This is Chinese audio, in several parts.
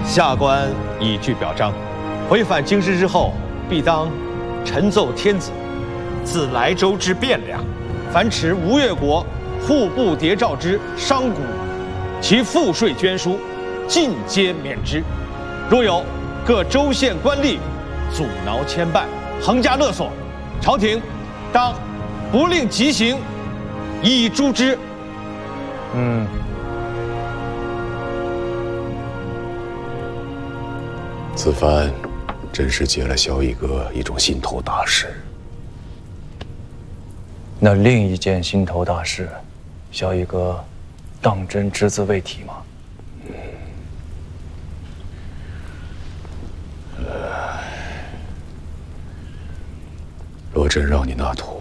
下官已具表彰，回返京师之后，必当陈奏天子，自莱州之汴梁，凡持吴越国户部谍照之商贾，其赋税捐书，尽皆免之。若有各州县官吏阻挠牵绊，横加勒索，朝廷当不令极刑，以诛之。 此番真是解了萧逸哥一种心头大事。 那另一件心头大事，萧逸哥当真只字未提吗？ 若真让你纳土，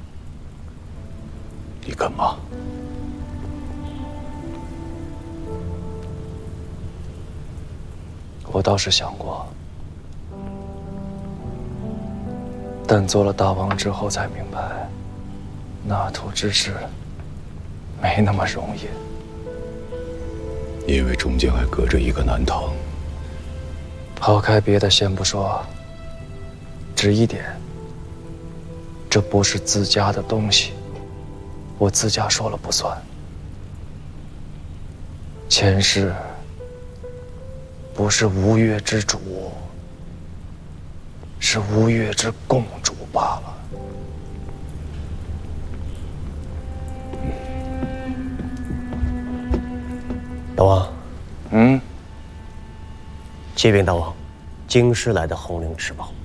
你肯吗？ 我倒是想过，但做了大王之后才明白，纳土之事没那么容易。 因为中间还隔着一个南唐。 抛开别的先不说，只一点，这不是自家的东西，我自家说了不算。前世不是吴越之主，是吴越之共主罢了。 大王，启禀大王，京师来的红绫赤宝。